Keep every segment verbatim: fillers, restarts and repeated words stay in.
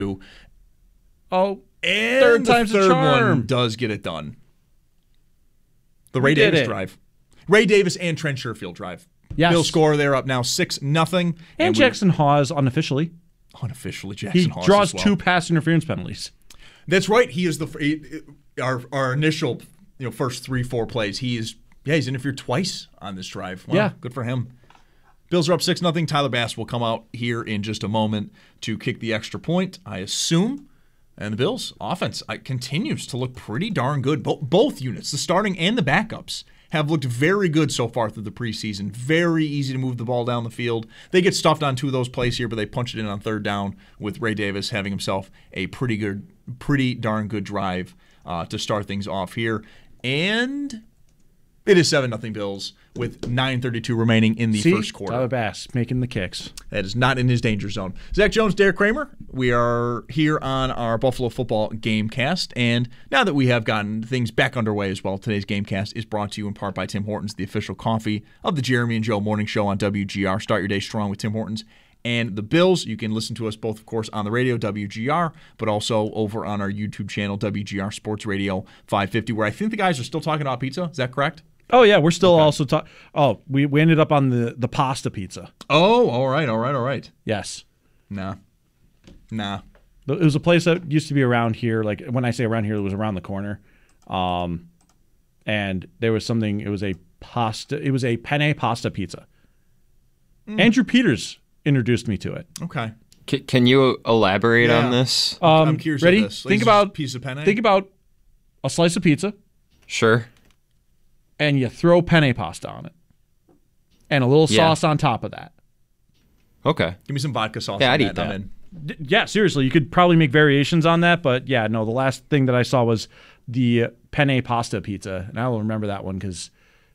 Oh, and third the time's a third charm. one does get it done. The We Ray did Davis it. drive. Ray Davis and Trent Sherfield drive. Yes. Bill score, they're up now six nothing. And, Jackson Hawes unofficially. Unofficially, Jackson He Hawes draws as well. two pass interference penalties. That's right. He is the he, our our initial you know first three four plays. He is yeah he's interfered twice on this drive. Wow, Yeah. good for him. Bills are up six nothing. Tyler Bass will come out here in just a moment to kick the extra point, I assume. And the Bills' offense uh, continues to look pretty darn good. Bo- both units, the starting and the backups, have looked very good so far through the preseason. Very easy to move the ball down the field. They get stuffed on two of those plays here, but they punch it in on third down with Ray Davis having himself a pretty good, pretty darn good drive uh, to start things off here. And it is seven nothing Bills with nine thirty-two remaining in the See, first quarter. Tyler Bass making the kicks. That is not in his danger zone. Zach Jones, Derek Kramer, we are here on our Buffalo Football Gamecast. And now that we have gotten things back underway as well, today's Gamecast is brought to you in part by Tim Hortons, the official coffee of the Jeremy and Joe Morning Show on W G R. Start your day strong with Tim Hortons and the Bills. You can listen to us both, of course, on the radio, W G R, but also over on our YouTube channel, W G R Sports Radio five fifty, where I think the guys are still talking about pizza. Is that correct? Oh, yeah, we're still Okay. also talking. Oh, we, we ended up on the, the pasta pizza. Oh, all right, all right, all right. Yes. Nah. Nah. It was a place that used to be around here. Like, when I say around here, it was around the corner. Um, and there was something, it was a pasta, it was a penne pasta pizza. Mm. Andrew Peters introduced me to it. Okay. C- can you elaborate Yeah. on this? Um, I'm curious ready? of this. Like, Think is this about a piece of penne? Think about a slice of pizza, Sure. and you throw penne pasta on it, and a little Yeah. sauce on top of that. Okay. Give me some vodka sauce. Yeah, on I'd that, eat and I'm that. in. D- Yeah, seriously, you could probably make variations on that, but yeah, no, the last thing that I saw was the penne pasta pizza, and I will remember that one because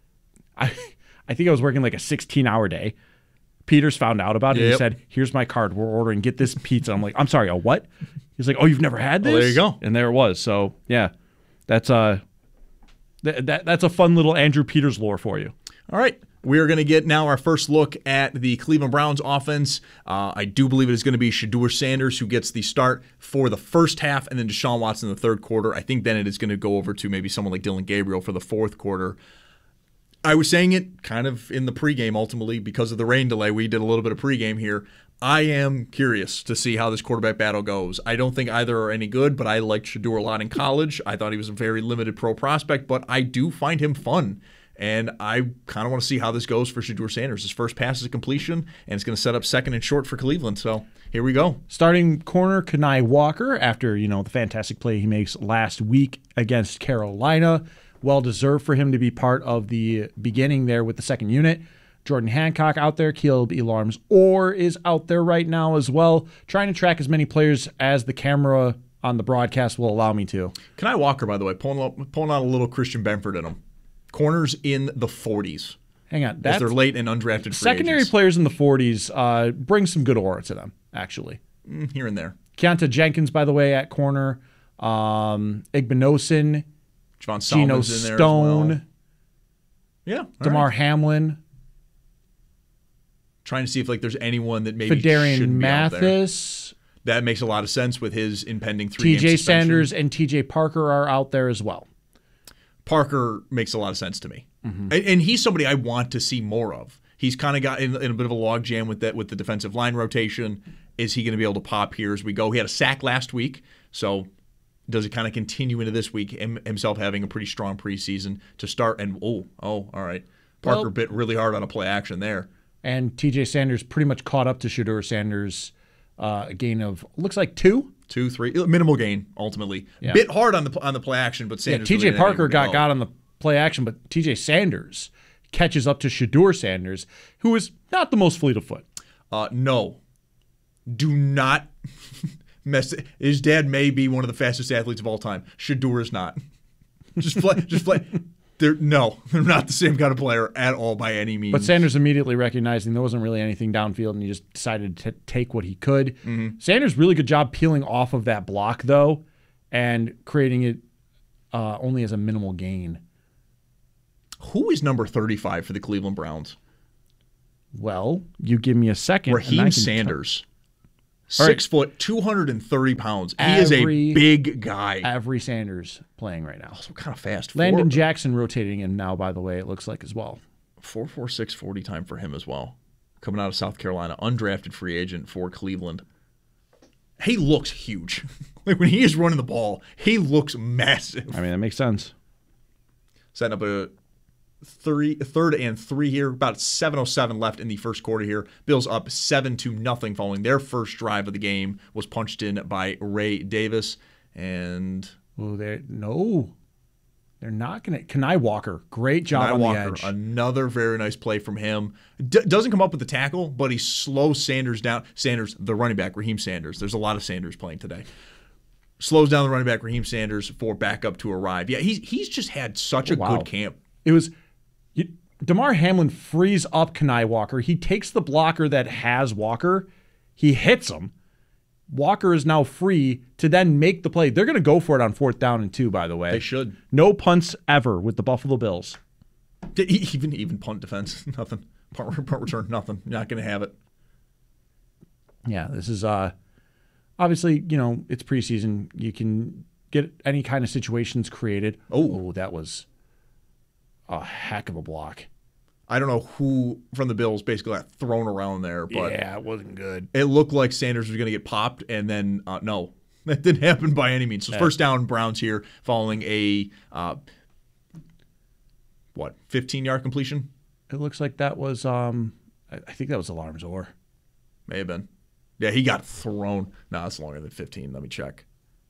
I, I think I was working like a sixteen-hour day. Peters found out about it. Yep. He said, "Here's my card. We're ordering. Get this pizza." I'm like, "I'm sorry, a what?" He's like, "Oh, you've never had this?" Well, there you go. And there it was. So yeah, that's uh, th- that that's a fun little Andrew Peters lore for you. All right. We are going to get now our first look at the Cleveland Browns offense. Uh, I do believe it is going to be Shedeur Sanders who gets the start for the first half, and then Deshaun Watson in the third quarter. I think then it is going to go over to maybe someone like Dylan Gabriel for the fourth quarter. I was saying it kind of in the pregame ultimately because of the rain delay. We did a little bit of pregame here. I am curious to see how this quarterback battle goes. I don't think either are any good, but I liked Shedeur a lot in college. I thought he was a very limited pro prospect, but I do find him fun. And I kind of want to see how this goes for Shedeur Sanders. His first pass is a completion, and it's going to set up second and short for Cleveland. So here we go. Starting corner, Kenai Walker, after, you know, the fantastic play he makes last week against Carolina. Well-deserved for him to be part of the beginning there with the second unit. Jordan Hancock out there. Caleb Elarms Orr is out there right now as well, trying to track as many players as the camera on the broadcast will allow me to. Kenai Walker, by the way, pulling out, pulling out a little Christian Benford in him. Corners in the forties. Hang on. As That's, they're late and undrafted free secondary agents. players in the forties uh, bring some good aura to them, actually. Mm, here and there. Keonta Jenkins, by the way, at corner. Um, Igbinosin, Javon Geno Solomon's in there Stone, as well. Yeah. all DeMar right. Hamlin, Trying to see if like there's anyone that maybe Fedarian shouldn't be out there. Mathis, That makes a lot of sense with his impending three-game T J suspension. Sanders, and T J Parker are out there as well. Parker makes a lot of sense to me, Mm-hmm. and, and he's somebody I want to see more of. He's kind of got in, in a bit of a logjam with that with the defensive line rotation. Is he going to be able to pop here as we go? He had a sack last week, so does it kind of continue into this week? Him, himself having a pretty strong preseason to start, and oh, oh, all right. Parker Well- bit really hard on a play action there. And T J Sanders pretty much caught up to Shedeur Sanders, uh, a gain of, looks like two. Two, three, minimal gain ultimately. Yeah. Bit hard on the on the play action, but Yeah, Sanders. T J really didn't have Parker anywhere to got go. got on the play action, but T J Sanders catches up to Shedeur Sanders, who is not the most fleet of foot. Uh, no, do not mess. His dad may be one of the fastest athletes of all time. Shedeur is not. Just play. just play. They're no, they're not the same kind of player at all by any means. But Sanders immediately recognizing there wasn't really anything downfield, and he just decided to take what he could. Mm-hmm. Sanders really good job peeling off of that block, though, and creating it uh, only as a minimal gain. Who is number thirty-five for the Cleveland Browns? Well, you give me a second. and I Raheem can Sanders. Six foot, two hundred thirty pounds. He Every- is a big guy. Every Sanders playing right now. Also kind of fast. Landon Four- Jackson rotating in now, by the way, it looks like as well. four four six forty time for him as well. Coming out of South Carolina, undrafted free agent for Cleveland. He looks huge. Like when he is running the ball, he looks massive. I mean, that makes sense. Setting up a three, third and three here. About seven oh seven left in the first quarter here. Bills up seven to nothing following their first drive of the game. Was punched in by Ray Davis. And Oh, they no, they're not going to. Kanai Walker, great job Nye on Walker, the edge. another very nice play from him. D- doesn't come up with the tackle, but he slows Sanders down. Sanders, the running back, Raheem Sanders. There's a lot of Sanders playing today. Slows down the running back, Raheem Sanders, for backup to arrive. Yeah, he's he's just had such a Oh, wow. good camp. It was you, Damar Hamlin frees up Kanai Walker. He takes the blocker that has Walker. He hits him. Walker is now free to then make the play. They're going to go for it on fourth down and two, by the way. They should. No punts ever with the Buffalo Bills. Did he- Even even punt defense, nothing. Punt, punt return, nothing. You're not going to have it. Yeah, this is uh obviously, you know, it's preseason. You can get any kind of situations created. Oh. Oh, that was a heck of a block. I don't know who from the Bills basically got thrown around there, but yeah, it wasn't good. it looked like Sanders was going to get popped, and then uh, no, that didn't happen by any means. So first down, Browns here following a uh, what fifteen-yard completion. It looks like that was um I, I think that was Alarms or. May have been. Yeah, he got thrown. No, that's longer than fifteen. Let me check.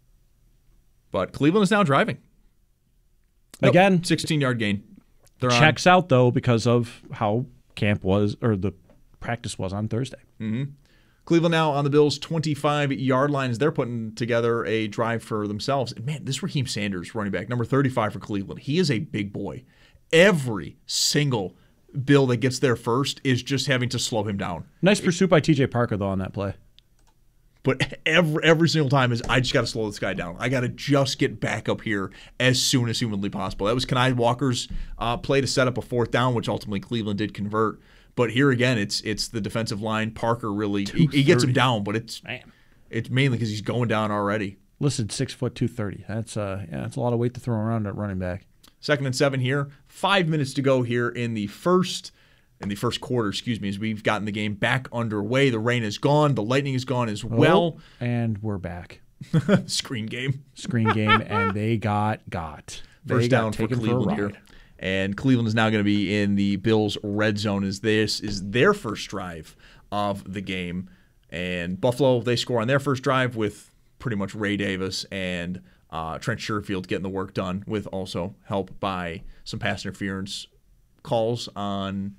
But Cleveland is now driving. Nope, Again, sixteen-yard gain. They're on. checks out though because of how camp was or the practice was on Thursday. Cleveland now on the Bills' twenty-five-yard line as they're putting together a drive for themselves. And man, this Raheem Sanders, running back, number thirty-five for Cleveland, he is a big boy. Every single Bill that gets there first is just having to slow him down. Nice pursuit by T J Parker though on that play. But every every single time is I just got to slow this guy down. I got to just get back up here as soon as humanly possible. That was Kanai Walker's uh, play to set up a fourth down, which ultimately Cleveland did convert. But here again, it's it's the defensive line. Parker really he, he gets him down, but it's Man. it's mainly because he's going down already. Listed six foot two thirty. That's uh yeah, that's a lot of weight to throw around at running back. Second and seven here. Five minutes to go here in the first in the first quarter, excuse me, as we've gotten the game back underway. The rain is gone. The lightning is gone as well. Oh, and we're back. Screen game. Screen game, and they got got. They First got down for taken Cleveland a here. ride. And Cleveland is now going to be in the Bills' red zone as this is their first drive of the game. And Buffalo, they score on their first drive with pretty much Ray Davis and uh, Trent Sherfield getting the work done, with also help by some pass interference calls on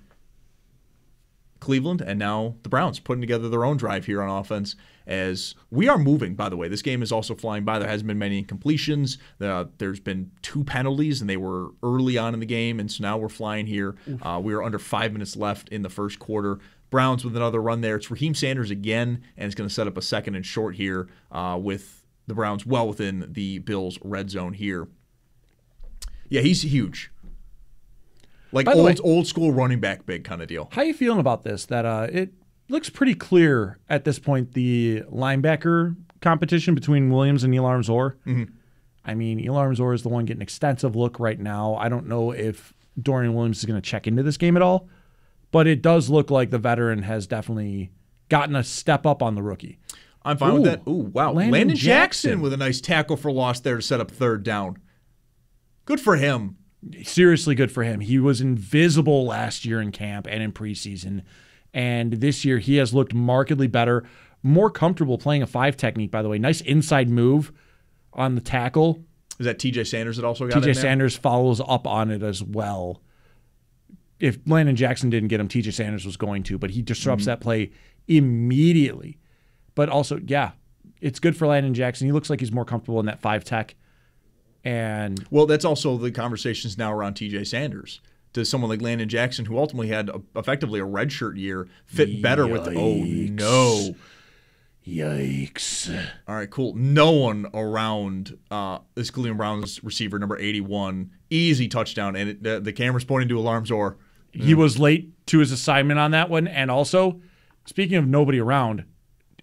Cleveland. And now the Browns putting together their own drive here on offense as we are moving, by the way. This game is also flying by. There hasn't been many incompletions. Uh, there's been two penalties, and they were early on in the game, and so now we're flying here. Uh, we are under five minutes left in the first quarter. Browns with another run there. It's Raheem Sanders again, and it's going to set up a second and short here uh, with the Browns well within the Bills' red zone here. Yeah, he's huge. Like By the old way- old school running back big kind of deal. How you feeling about this? That uh, it looks pretty clear at this point, the linebacker competition between Williams and Neil Armzor. Mm-hmm. I mean, Neil Armzor is the one getting extensive look right now. I don't know if Dorian Williams is going to check into this game at all, but it does look like the veteran has definitely gotten a step up on the rookie. I'm fine Ooh, with that. Ooh, wow. Landon Landon, Jackson. Jackson with a nice tackle for loss there to set up third down. Good for him. Seriously good for him. He was invisible last year in camp and in preseason. And this year he has looked markedly better, more comfortable playing a five technique, by the way. Nice inside move on the tackle. Is that T J Sanders that also got T in J there? Sanders follows up on it as well. If Landon Jackson didn't get him, T J Sanders was going to, but he disrupts Mm-hmm. that play immediately. But also, yeah, it's good for Landon Jackson. He looks like he's more comfortable in that five tech. And Well, that's also the conversations now around T J Sanders. Does someone like Landon Jackson, who ultimately had a, effectively a redshirt year, fit better with the. Oh, Yikes. no. yikes. All right, cool. No one around uh, this Cleveland Browns receiver, number eighty-one. Easy touchdown. And it, the, the camera's pointing to alarms or. He was late to his assignment on that one. And also, speaking of nobody around,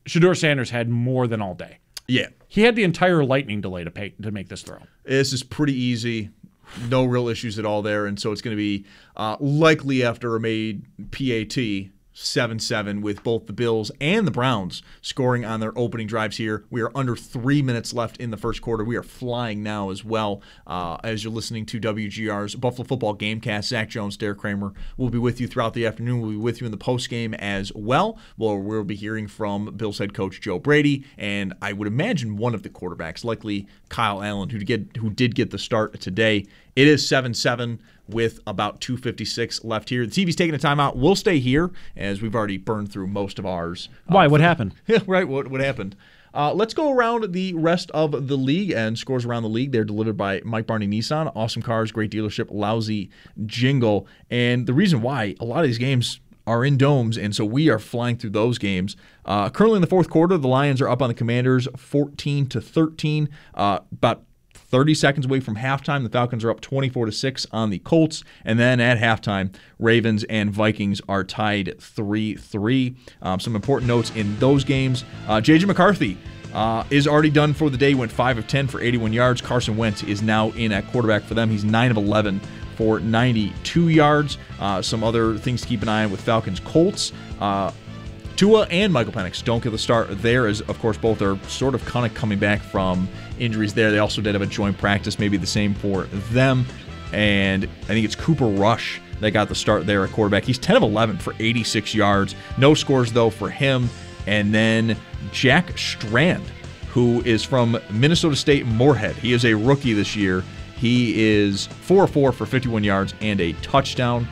Shedeur Sanders had more than all day. Yeah. He had the entire lightning delay to pay, to make this throw. This is pretty easy. No real issues at all there. And so it's going to be uh, likely after a made P A T, seven seven, with both the Bills and the Browns scoring on their opening drives here. We are under three minutes left in the first quarter. We are flying now as well. Uh, as you're listening to W G R's Buffalo Football Gamecast, Zach Jones, Derek Kramer will be with you throughout the afternoon. We'll be with you in the postgame as well. Well, we'll be hearing from Bills head coach Joe Brady, and I would imagine one of the quarterbacks, likely Kyle Allen, who, get, who did get the start today. It is seven seven. With about two fifty-six left here. The T V's taking a timeout. We'll stay here as we've already burned through most of ours. Why? Uh, what happened? Yeah, right. What what happened? Uh, let's go around the rest of the league and scores around the league. They're delivered by Mike Barney Nissan. Awesome cars, great dealership, lousy jingle. And the reason why a lot of these games are in domes, and so we are flying through those games. Uh, currently in the fourth quarter, the Lions are up on the Commanders fourteen to thirteen. Uh, about thirty seconds away from halftime, the Falcons are up twenty-four to six on the Colts. And then at halftime, Ravens and Vikings are tied three three. Um, some important notes in those games. Uh, J J McCarthy uh, is already done for the day, went five of ten for eighty-one yards. Carson Wentz is now in at quarterback for them. He's nine of eleven for ninety-two yards. Uh, some other things to keep an eye on with Falcons Colts. Uh, Tua and Michael Penix don't get the start there, as of course both are sort of kind of coming back from injuries there. They also did have a joint practice, maybe the same for them. And I think it's Cooper Rush that got the start there at quarterback. He's ten of eleven for eighty-six yards. No scores though for him. And then Jack Strand, who is from Minnesota State Moorhead. He is a rookie this year. He is four of four for fifty-one yards and a touchdown.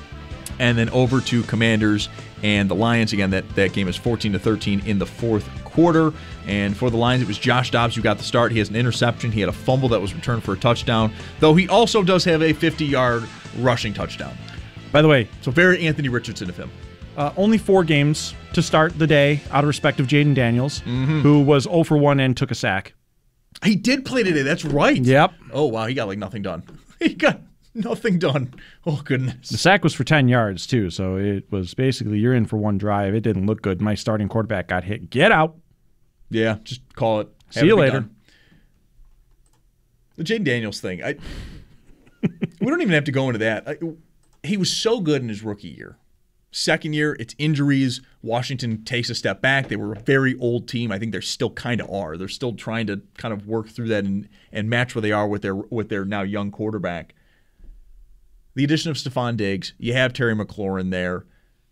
And then over to Commanders and the Lions. Again, that, that game is fourteen to thirteen in the fourth quarter. And for the Lions, it was Josh Dobbs who got the start. He has an interception. He had a fumble that was returned for a touchdown, though he also does have a fifty-yard rushing touchdown. By the way, So very Anthony Richardson of him. uh, only four games to start the day out of respect of Jaden Daniels, Mm-hmm. who was zero for one and took a sack. He did play today. That's right. Yep. Oh, wow. He got like nothing done. He got nothing done. Oh, goodness. The sack was for ten yards, too, so it was basically you're in for one drive. It didn't look good. My starting quarterback got hit. Get out. Yeah, just call it. See you later. Done. The Jaden Daniels thing. I, we don't even have to go into that. I, he was so good in his rookie year. Second year, it's injuries. Washington takes a step back. They were a very old team. I think they still kind of are. They're still trying to kind of work through that and, and match where they are with their with their now young quarterback. The addition of Stephon Diggs, you have Terry McLaurin there.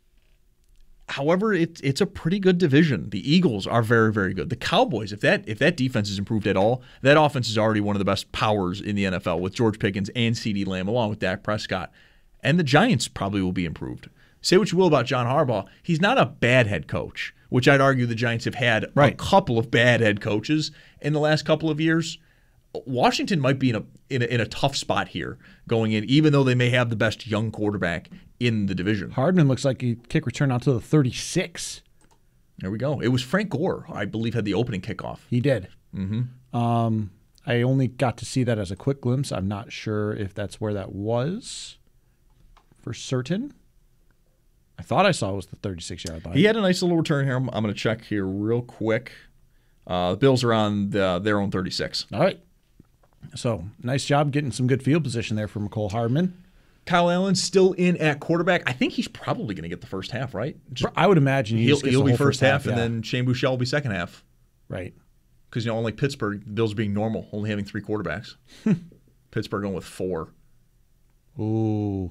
However, it's it's a pretty good division. The Eagles are very, very good. The Cowboys, if that if that defense is improved at all, that offense is already one of the best powers in the N F L with George Pickens and CeeDee Lamb, along with Dak Prescott. And the Giants probably will be improved. Say what you will about John Harbaugh, he's not a bad head coach, which I'd argue the Giants have had Right. a couple of bad head coaches in the last couple of years. Washington might be in a, in a in a tough spot here going in, even though they may have the best young quarterback in the division. Hardman looks like he kick return out to the thirty-six. There we go. It was Frank Gore, I believe, had the opening kickoff. He did. Mm-hmm. Um, I only got to see that as a quick glimpse. I'm not sure if that's where that was for certain. I thought I saw it was the thirty-six-yard line. He had a nice little return here. I'm, I'm going to check here real quick. Uh, the Bills are on the, their own thirty-six. All right. So, nice job getting some good field position there for McCole Hardman. Kyle Allen still in at quarterback. I think he's probably going to get the first half, right? Just, I would imagine he he'll just gets he'll the be whole first half, and yeah. then Shane Buechele will be second half. Right. Because, you know, unlike Pittsburgh, the Bills being normal, only having three quarterbacks. Pittsburgh going with four. Ooh.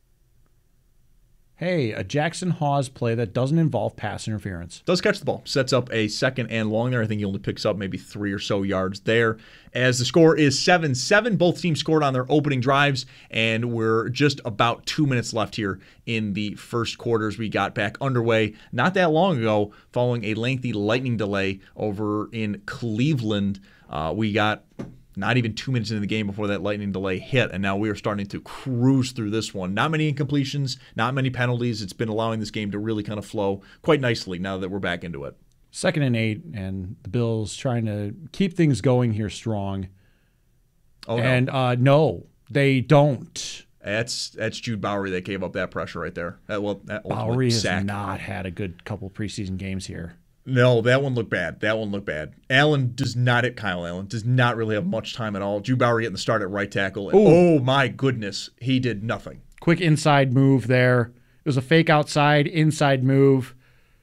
Hey, a Jackson Hawes play that doesn't involve pass interference. Does catch the ball. Sets up a second and long there. I think he only picks up maybe three or so yards there. As the score is seven seven. Both teams scored on their opening drives, and we're just about two minutes left here in the first quarter as we got back underway not that long ago following a lengthy lightning delay over in Cleveland. Uh, we got not even two minutes into the game before that lightning delay hit, and now we are starting to cruise through this one. Not many incompletions, not many penalties. It's been allowing this game to really kind of flow quite nicely now that we're back into it. Second and eight, and the Bills trying to keep things going here strong. Oh, no. And uh, no, they don't. That's that's Jude Bowery that gave up that pressure right there. That, well, that ultimate Bowery has sack. not had a good couple preseason games here. No, that one looked bad. That one looked bad. Allen does not, Kyle Allen, does not really have much time at all. Drew Bauer getting the start at right tackle. And, oh, my goodness. He did nothing. Quick inside move there. It was a fake outside, inside move.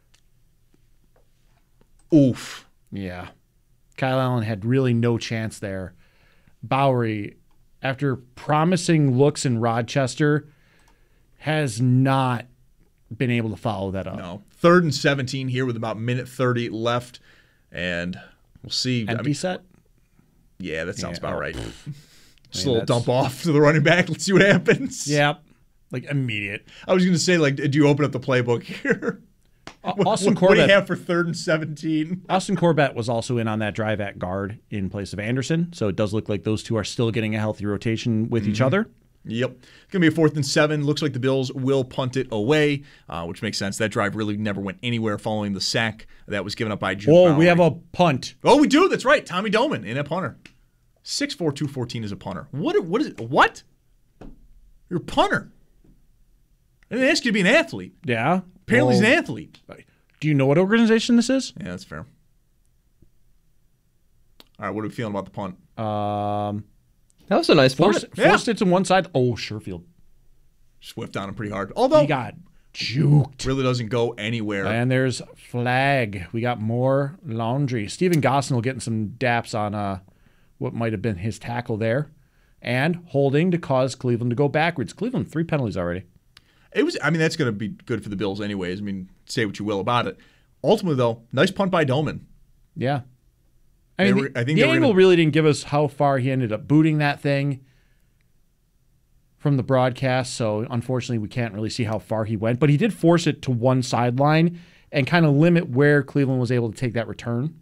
Oof. Yeah. Kyle Allen had really no chance there. Bowery, after promising looks in Rochester, has not been able to follow that up. No. Third and seventeen here with about minute thirty left. And we'll see. Empty I mean, set? Yeah, that sounds Yeah. about right. Just a mean, little dump off to the running back. Let's see what happens. Yeah. Like immediate. I was going to say, like, do you open up the playbook here? Austin what, what do you Corbett. have for third and seventeen? Austin Corbett was also in on that drive at guard in place of Anderson. So it does look like those two are still getting a healthy rotation with Mm-hmm. each other. Yep. It's going to be a fourth and seven. Looks like the Bills will punt it away, uh, which makes sense. That drive really never went anywhere following the sack that was given up by Drew Oh, Bowery. we have a punt. Oh, we do. That's right. Tommy Doman in a punter. six four, two fourteen is a punter. What? What is it? What? You're a punter. I didn't ask you to be an athlete. Yeah. Apparently Well, he's an athlete. Do you know what organization this is? Yeah, that's fair. All right, what are we feeling about the punt? Um, That was a nice forced, punt. Yeah. forced it to one side. Oh, Sherfield. Swift on him pretty hard. Although He got juked. really doesn't go anywhere. And there's flag. We got more laundry. Steven Gosnell getting some daps on uh, what might have been his tackle there. And holding to cause Cleveland to go backwards. Cleveland, three penalties already. It was. I mean, that's going to be good for the Bills anyways. I mean, say what you will about it. Ultimately, though, nice punt by Doman. Yeah. I They mean, were- the, I think the they were angle gonna- really didn't give us how far he ended up booting that thing from the broadcast, so unfortunately we can't really see how far he went. But he did force it to one sideline and kind of limit where Cleveland was able to take that return.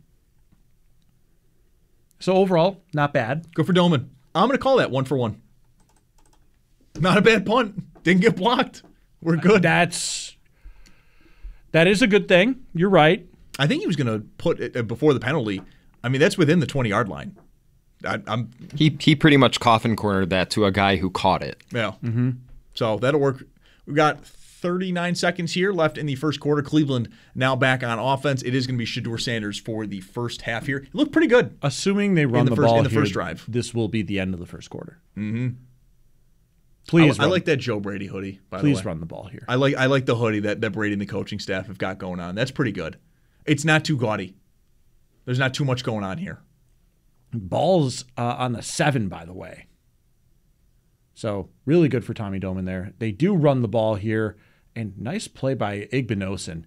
So overall, not bad. Go for Doman. I'm going to call that one for one. Not a bad punt. Didn't get blocked. We're good. That's that is a good thing. You're right. I think he was going to put it uh, before the penalty. I mean, that's within the twenty-yard line. I, I'm He he pretty much coffin cornered that to a guy who caught it. yeah. Mm-hmm. So that'll work. We've got thirty-nine seconds here left in the first quarter. Cleveland now back on offense. It is going to be Shedeur Sanders for the first half here. It looked pretty good. Assuming they run the the, first- ball in the here, first drive. this will be the end of the first quarter. Mm-hmm. Please, I, I run, like that Joe Brady hoodie. By please the way, run the ball here. I like I like the hoodie that, that Brady and the coaching staff have got going on. That's pretty good. It's not too gaudy. There's not too much going on here. Ball's uh, on the seven, by the way. So really good for Tommy Doman there. They do run the ball here, and nice play by Igbinosin.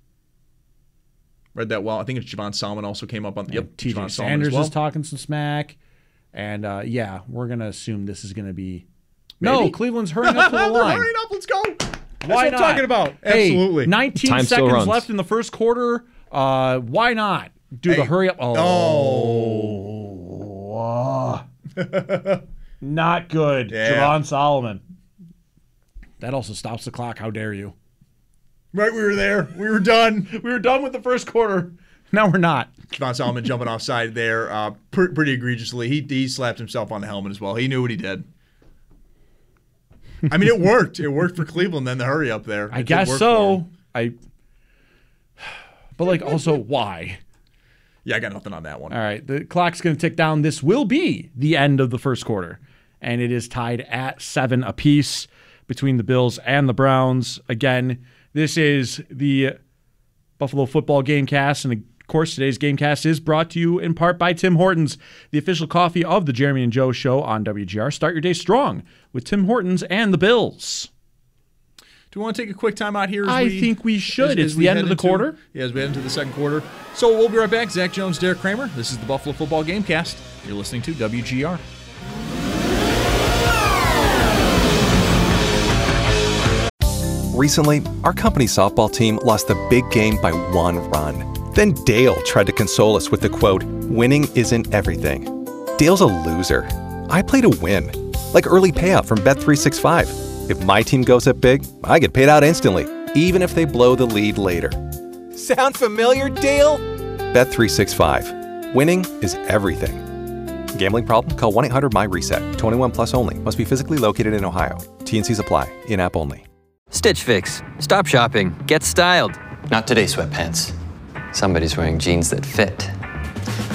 Read that well. I think it's Javon Solomon also came up on. Yep, T J Javon Solomon Sanders as well. is talking some smack, and uh, yeah, we're gonna assume this is gonna be. No, Maybe. Cleveland's hurrying up to the They're line. hurrying up. Let's go. That's Why what I'm not? talking about. Hey, Absolutely. nineteen Time still seconds runs. left in the first quarter. Uh, why not do the Hey. hurry up? Oh. Oh, not good. Yeah. Javon Solomon. That also stops the clock. How dare you? Right, we were there. We were done. We were done with the first quarter. Now we're not. Javon Solomon jumping offside there, uh, pr- pretty egregiously. He he slapped himself on the helmet as well. He knew what he did. I mean, it worked. It worked for Cleveland. Then the hurry up there. I It did guess work for so. him. I. But like, also, why? Yeah, I got nothing on that one. All right, the clock's going to tick down. This will be the end of the first quarter, and it is tied at seven apiece between the Bills and the Browns. Again, this is the Buffalo Football Gamecast, and of course, today's Gamecast is brought to you in part by Tim Hortons, the official coffee of the Jeremy and Joe Show on W G R. Start your day strong with Tim Hortons and the Bills. Do we want to take a quick time out here? As I we, think we should. as- It's as the we end head of the into- quarter. Yeah, as we head into the second quarter. So we'll be right back. Zach Jones, Derek Kramer. This is the Buffalo Football Gamecast. You're listening to W G R. Recently, our company softball team lost the big game by one run. Then Dale tried to console us with the quote, "Winning isn't everything." Dale's a loser. I play to win. Like early payout from Bet three sixty-five. If my team goes up big, I get paid out instantly, even if they blow the lead later. Sound familiar, Dale? Bet three sixty-five. Winning is everything. Gambling problem? Call one eight hundred M Y RESET. twenty-one plus only. Must be physically located in Ohio. T and Cs apply. In-app only. Stitch Fix. Stop shopping. Get styled. Not today, sweatpants. Somebody's wearing jeans that fit.